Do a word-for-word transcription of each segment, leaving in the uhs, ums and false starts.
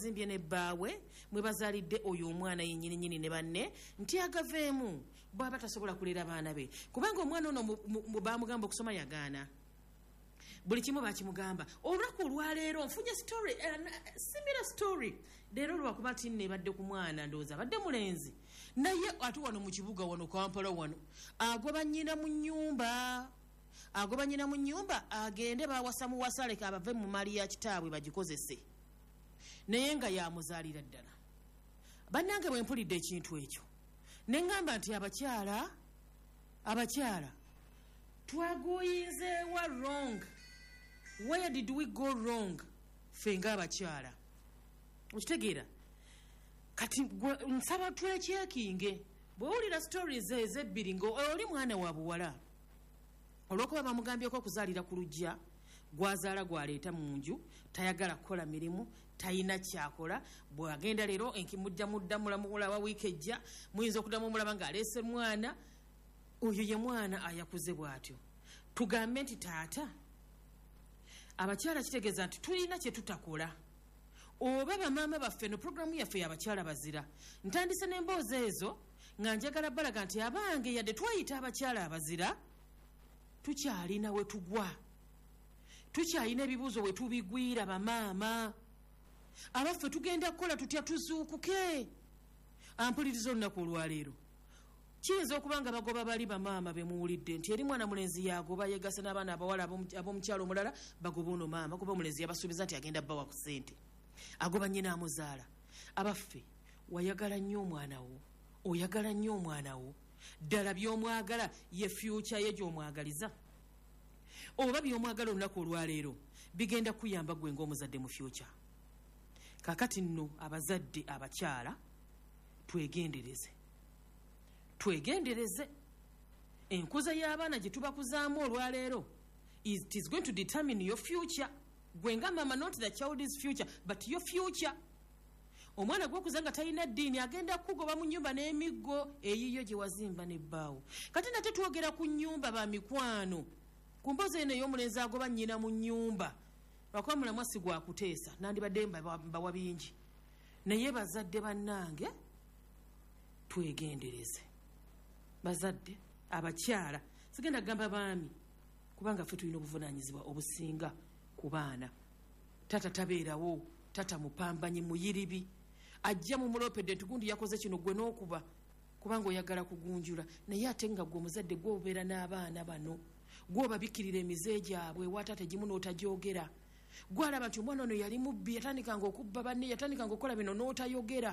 bazimbye ne baawe mwe bazalidde oyo omwana yennyini nyini ne banne nti agaveemu bw'aba tasobola kulera baana be kubanga omwana ono baamugamba okusoma yagaana buli kimu bakimugamba olunaku olwaleero nfunye story uh, similar story leero lwakuba ti nne badde ku mwana ndowooza badde mulenzi naye ate wano mu kibuga wano Kampala wano agoba nnyina mu nnyumba agoba nnyina mu nnyumba agende bawasa mu wasaleka abave mu mali ya kitaabwe bagikozese naye nga yamuzaalira ddala bannange bwe mpulidde ekintu ekyo ne ngamba nti abakyala abakyala twagoyinze wa wrong where did we go wrong fenga abakyala ukitegeera kati nsaba twekyekinge bw'owulira stories ezebbiri ng'oli mwana wa buwala olw'okuba bamugambyeko okuzaalira ku lujja gwazaala gwaleeta mu nju tayagala kukola mirimu tayina kyakola bw'agenda leero enkimujja mudda mulamula wiiki ejja muyinza okuddamu omulaba ng'aleese mwana oyo ye mwana ayakuze bw'atyo tugambe nti taata abakyala kitegeeza nti tulina kye tutakola oba bamaama baffe no programu yaffe y'abakyala bazira ntandise n'emboozi ezo nga njagala balaga nti abange yadde twayita abakyala abazira tukyalina we tugwa tukyalina ebibuuzo we tubigwira bamaama abaffe tugenda kukola tutya tuzuukuke ampuliriza olunaku olwaleero kiyinza okuba nga bagoba bali bamaama bemuwulidde nti eri mwana mulenzi yagoba yegase n'abaana abawala ab'omukyalo omulala bagoba ono maama kuba omulenzi yabasuubiza nti agenda bbawa ku ssente agoba nnyina amuzaala abaffe wayagala nnyo omwana wo oyagala nnyo omwana wo ddala by'omwagala ye fyuca ye gy'omwagaliza oba by'omwagala olunaku olwaleero bigenda kuyamba gwe ng'omuzadde mu fyuca kakati nno abazadde abakyala twegendereze twegendereze enkuza y'abaana gye tubakuzaamu olwaleero it is going to determine your future gwe nga mama not the child's future but your future omwana gwokuza nga talina ddiini agenda kugoba mu nnyumba n'emiggo eyiyo gye wazimba n'ebbaawo kati nate twogera ku nnyumba ba mikwano ku mpozi eno ey'omulenzi agoba nnyina mu nnyumba lwakuba mulamwasi gwakuteesa nandibadde mbawa bingi naye bazadde bannange twegendereze bazadde abakyala sigenda kugamba baami kubanga ffe tulina obuvunaanyizibwa obusinga ku baana tata tabeerawo tata mupambanyi muyiribi ajja mu mulopedde tugundi yakoze kino gwe n'okuba kubanga oyagala kugunjula naye ate nga gwe omuzadde gwobeera n'abaana bano gwobabikirira emize gyabwe watate gimu n'otagyogera gwalaba nti omwana ono yali mubbi yatandikanga okubba banne yatandikanga okukola bino n'otayogera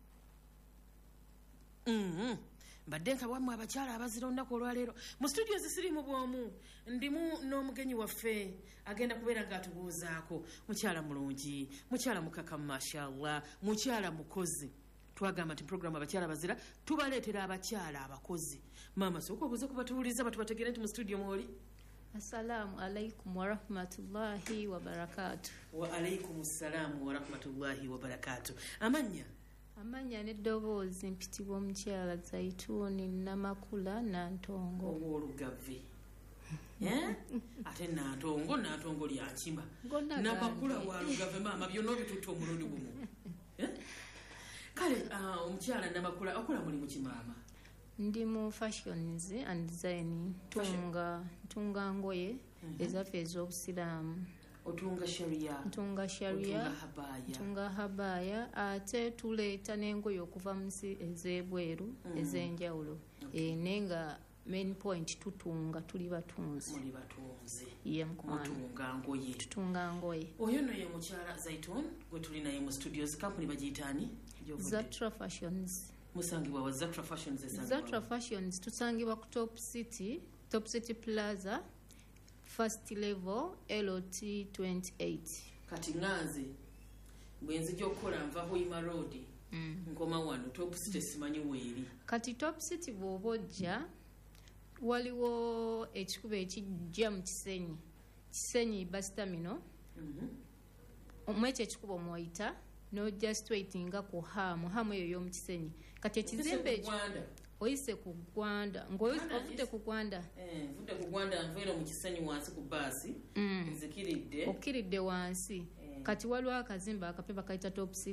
mm-hmm. Mbadde nka bwamwe abakyala abazira olunaku olwaleero mu studio zisirimu bwomu ndimu n'omugenyi waffe agenda kubeera ng'atubuuzaako mukyala mulungi mukyala mukakamu mashallah mukyala mukozi twagamba nti programu abakyala bazira tubaleetera abakyala abakozi maama sooka obuze kubatuwuliza batubategere nti mu studio mwoli Assalamu alaikum wa rahmatullahi wa barakatuh. Wa alaikum assalamu wa rahmatullahi wa barakatuh. Amanya Amanya n'eddoboozi mpitibwa omukyala Zaituni Namakula Nantongo. Olugavi. Eh? Ate Nantongo Nantongo lyakima. Namakula wa Lugavi mama byonna bitutte omulundi gumu. Eh? Kale uh, omukyala Namakula okola mulimu ki mama? Ndi mu fashions and design tunga tunga ngoye mm-hmm. ezaffe ez'obusiraamu otunga sharia tunga sharia otunga habaya tunga habaya ate tuleeta n'engoye okuva mu nsi ez'ebweru mm-hmm. ez'enjawulo okay. E, nenga main point tutunga tuli batunzi muli batunzi ye mkumana tutunga ngoye tutunga ngoye oyo no ye mukyala Zaitun gwe tuli naye mu studios company bagiyitaani Zatra Fashions musangibwa wa Zatra Fashions esangibwa Zatra Fashions tusangibwa ku Top City Top City Plaza first level L O T twenty-eight kati nganze bwenzi gyokola nva Hoima Road mm. nkoma wano Top City simanyi weeri kati Top City bw'obojja waliwo ekikubo ekijja mu Kisenyi Kisenyi bus terminal mhm omwekyo ekikubo mwoyita no just waiting ku hamu hamu eyo y'omu Kisenyi kati ekizimbe ekyo oyise ku Gwanda ng'ovudde ku Gwanda eh vudde ku Gwanda nvero mu Kisenyi wansi ku basi mm. nzikiridde okiridde wansi eh. Kati waliwo akazimba akape bakayita Top City